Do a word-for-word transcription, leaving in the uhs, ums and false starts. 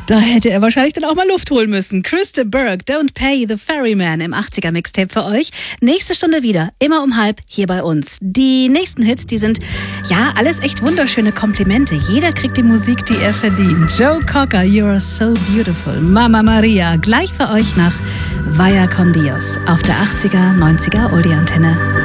Da hätte er wahrscheinlich dann auch mal Luft holen müssen. Chris de Burgh, Don't Pay the Ferryman im achtziger-Mixtape für euch. Nächste Stunde wieder, immer um halb, hier bei uns. Die nächsten Hits, die sind, ja, alles echt wunderschöne Komplimente. Jeder kriegt die Musik, die er verdient. Joe Cocker, You're So Beautiful. Mama Maria, gleich für euch nach Vaya con Dios auf der achtziger, neunziger Oldie-Antenne.